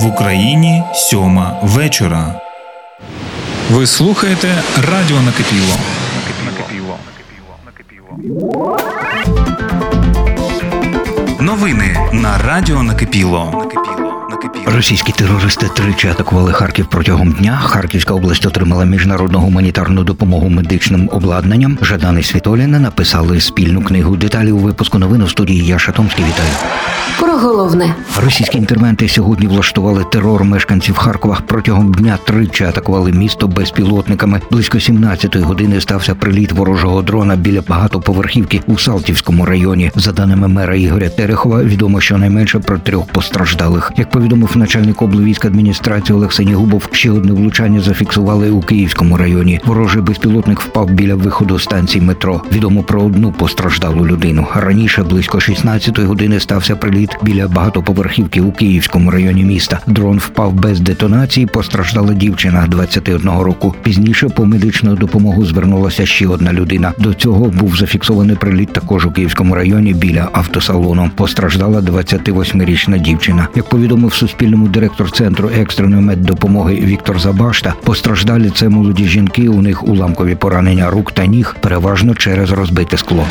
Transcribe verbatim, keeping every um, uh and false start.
В Україні сьома вечора. Ви слухаєте Радіо Накипіло. Новини на Радіо Накипіло. Російські терористи тричі атакували Харків протягом дня. Харківська область отримала міжнародну гуманітарну допомогу медичним обладнанням. Жадан і Світоліна написали спільну книгу. Деталі у випуску новин у студії Яша Томський. Вітаю. Про головне. Російські інтервенти сьогодні влаштували терор мешканців Харкова. Протягом дня тричі атакували місто безпілотниками. Близько сімнадцятої години стався приліт ворожого дрона біля багатоповерхівки у Салтівському районі. За даними мера Ігоря Терехова, відомо щонайменше про трьох постраждалих. Як повідомив начальник облвійськадміністрації Олег Сенігубов, ще одне влучання зафіксували у Київському районі. Ворожий безпілотник впав біля виходу станції метро. Відомо про одну постраждалу людину. Раніше, близько шістнадцятої години, стався приліт біля багатоповерхівки у Київському районі міста. Дрон впав без детонації, постраждала дівчина двадцяти одного року. Пізніше по медичну допомогу звернулася ще одна людина. До цього був зафіксований приліт також у Київському районі біля автосалону. Постраждала двадцятивосьмирічна дівчина. Як повідомив Суспільному директор Центру екстреної меддопомоги Віктор Забашта, постраждалі – це молоді жінки, у них уламкові поранення рук та ніг, переважно через розбите скло.